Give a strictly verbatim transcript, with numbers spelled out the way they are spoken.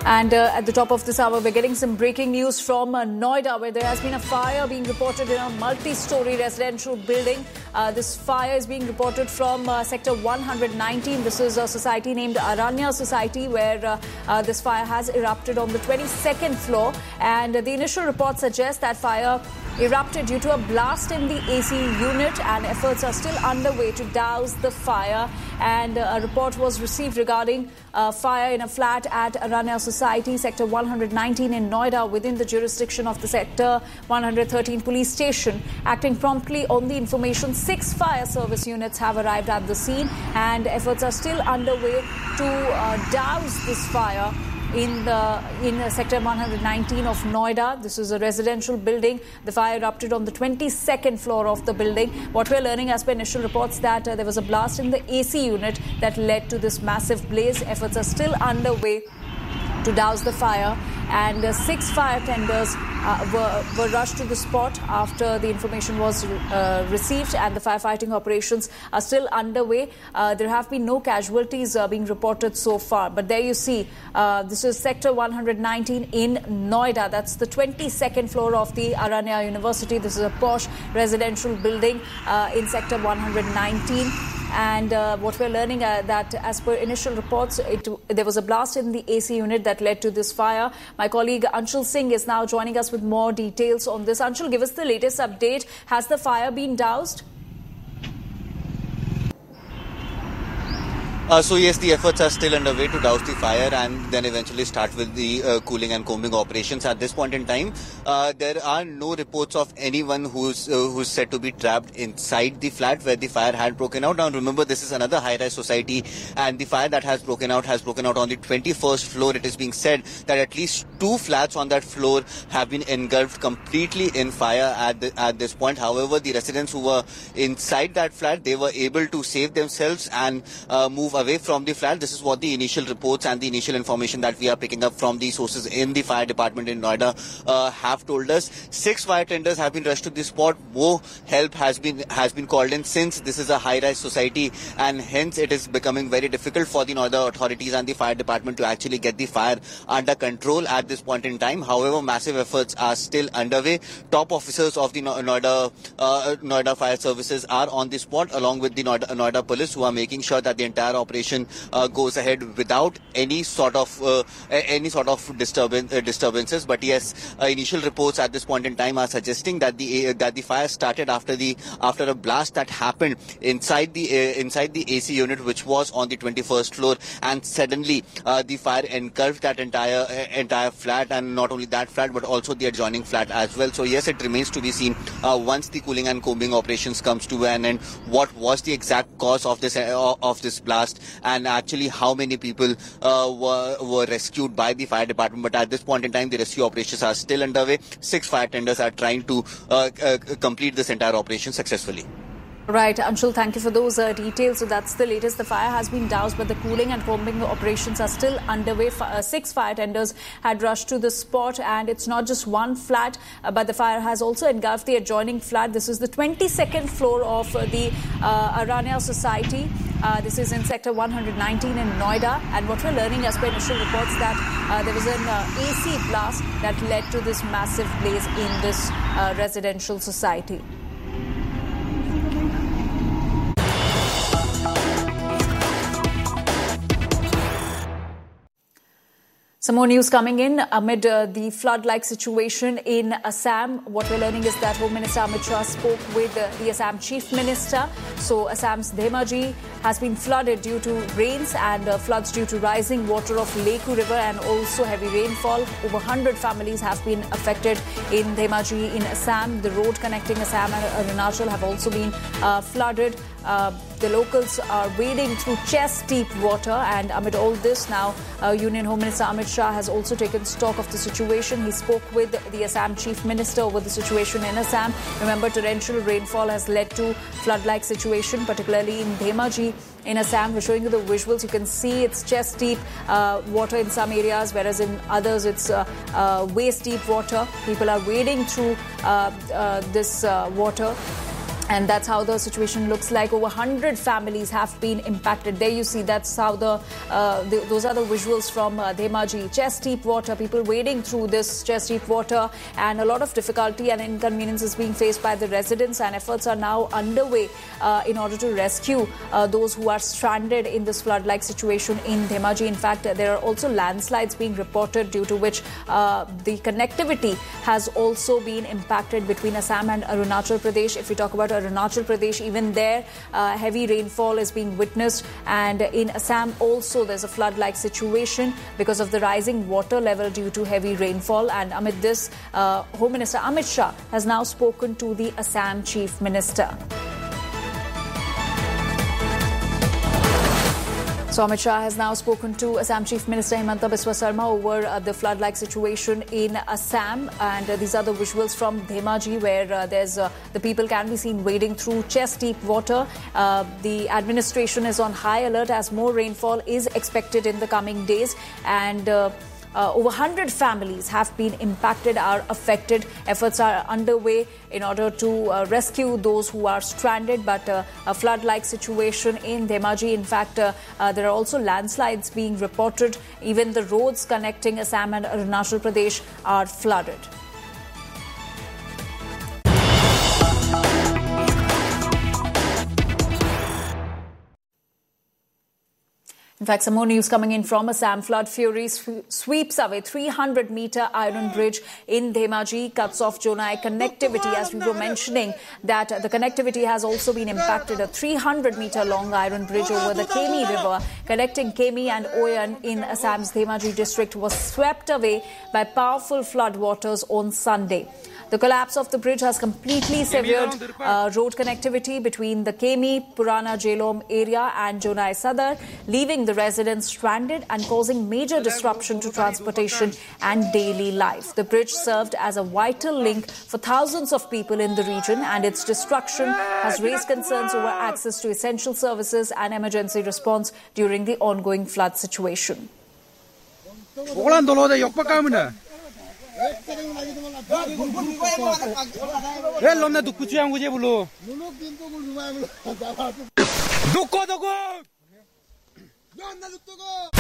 And uh, at the top of this hour, we're getting some breaking news from uh, Noida, where there has been a fire being reported in a multi-story residential building. Uh, this fire is being reported from uh, sector one nineteen. This is a society named Aranya Society, where uh, uh, this fire has erupted on the twenty-second floor. And uh, the initial report suggests that fire erupted due to a blast in the A C unit, and efforts are still underway to douse the fire. And uh, a report was received regarding uh, fire in a flat at Aranya Society, sector one nineteen in Noida, within the jurisdiction of the sector one thirteen police station. Acting promptly on the information, six fire service units have arrived at the scene, and efforts are still underway to uh, douse this fire in the in uh, sector one nineteen of Noida. This is a residential building. The fire erupted on the twenty-second floor of the building. What we're learning as per initial reports, that uh, there was a blast in the A C unit that led to this massive blaze. Efforts are still underway to douse the fire, and uh, six fire tenders uh, were, were rushed to the spot after the information was uh, received, and the firefighting operations are still underway. Uh, there have been no casualties uh, being reported so far, but there you see, uh, this is sector one nineteen in Noida. That's the twenty-second floor of the Aranya University. This is a posh residential building uh, in sector one nineteen. And uh, what we're learning uh, that as per initial reports, it, there was a blast in the A C unit that led to this fire. My colleague Anshul Singh is now joining us with more details on this. Anshul, give us the latest update. Has the fire been doused? Uh, so yes, the efforts are still underway to douse the fire and then eventually start with the uh, cooling and combing operations. At this point in time, uh, there are no reports of anyone who's uh, who's said to be trapped inside the flat where the fire had broken out. Now remember, this is another high-rise society, and the fire that has broken out has broken out on the twenty-first floor. It is being said that at least two flats on that floor have been engulfed completely in fire at the, at this point. However, the residents who were inside that flat, they were able to save themselves and uh, move away from the flat. This is what the initial reports and the initial information that we are picking up from the sources in the fire department in Noida uh, have told us. Six fire tenders have been rushed to the spot. More help has been has been called in, since this is a high-rise society, and hence it is becoming very difficult for the Noida authorities and the fire department to actually get the fire under control at this point in time. However, massive efforts are still underway. Top officers of the Noida uh, Noida Fire Services are on the spot, along with the Noida, Noida Police, who are making sure that the entire operation uh, goes ahead without any sort of uh, any sort of disturbance uh, disturbances. But yes, uh, initial reports at this point in time are suggesting that the uh, that the fire started after the after a blast that happened inside the uh, inside the A C unit, which was on the twenty-first floor, and suddenly uh, the fire engulfed that entire uh, entire flat, and not only that flat but also the adjoining flat as well. So yes, it remains to be seen uh, once the cooling and combing operations comes to an end, what was the exact cause of this uh, of this blast, and actually how many people uh, were, were rescued by the fire department. But at this point in time, the rescue operations are still underway. Six fire tenders are trying to uh, uh, complete this entire operation successfully. Right, Anshul, thank you for those uh, details. So that's the latest. The fire has been doused, but the cooling and combing operations are still underway. F uh, six fire tenders had rushed to the spot, and it's not just one flat, uh, but the fire has also engulfed the adjoining flat. This is the twenty-second floor of uh, the uh, Aranya Society. Uh, this is in sector one nineteen in Noida, and what we're learning as per initial reports, that uh, there was an uh, A C blast that led to this massive blaze in this uh, residential society. Some more news coming in amid uh, the flood-like situation in Assam. What we're learning is that Home Minister Amit Shah spoke with uh, the Assam Chief Minister. So Assam's Dhemaji has been flooded due to rains and uh, floods due to rising water of Leku River and also heavy rainfall. Over one hundred families have been affected in Dhemaji in Assam. The road connecting Assam and Arunachal have also been uh, flooded. Uh, the locals are wading through chest-deep water, and amid all this now, uh, Union Home Minister Amit Shah has also taken stock of the situation. He spoke with the Assam Chief Minister over the situation in Assam. Remember, torrential rainfall has led to flood-like situation, particularly in Dhemaji in Assam. We're showing you the visuals. You can see it's chest-deep uh, water in some areas, whereas in others it's uh, uh, waist-deep water. People are wading through uh, uh, this uh, water. And that's how the situation looks like. Over one hundred families have been impacted. There you see, that's how the, uh, the those are the visuals from uh, Dhemaji. Chest-deep water, people wading through this chest-deep water, and a lot of difficulty and inconvenience is being faced by the residents, and efforts are now underway uh, in order to rescue uh, those who are stranded in this flood-like situation in Dhemaji. In fact, there are also landslides being reported, due to which uh, the connectivity has also been impacted between Assam and Arunachal Pradesh. If we talk about Arunachal Pradesh, even there uh, heavy rainfall is being witnessed, and in Assam also there's a flood-like situation because of the rising water level due to heavy rainfall. And amid this, uh, Home Minister Amit Shah has now spoken to the Assam Chief Minister. So Amit Shah has now spoken to Assam Chief Minister Himanta Biswa Sarma over uh, the flood-like situation in Assam, and uh, these are the visuals from Dhemaji, where uh, there's uh, the people can be seen wading through chest-deep water. Uh, the administration is on high alert as more rainfall is expected in the coming days, and uh, Uh, over one hundred families have been impacted, are affected. Efforts are underway in order to uh, rescue those who are stranded, but uh, a flood-like situation in Dhemaji. In fact, uh, uh, there are also landslides being reported. Even the roads connecting Assam and Arunachal Pradesh are flooded. In fact, some more news coming in from Assam. Flood fury sweeps away three hundred meter iron bridge in Dhemaji, cuts off Jonai connectivity. As we were mentioning, that the connectivity has also been impacted. A three hundred meter long iron bridge over the Kemi River connecting Kemi and Oyan in Assam's Dhemaji district was swept away by powerful flood waters on Sunday. The collapse of the bridge has completely severed uh, road connectivity between the Kemi, Purana Jelom area and Jonai Sadar, leaving the residents stranded and causing major disruption to transportation and daily life. The bridge served as a vital link for thousands of people in the region, and its destruction has raised concerns over access to essential services and emergency response during the ongoing flood situation.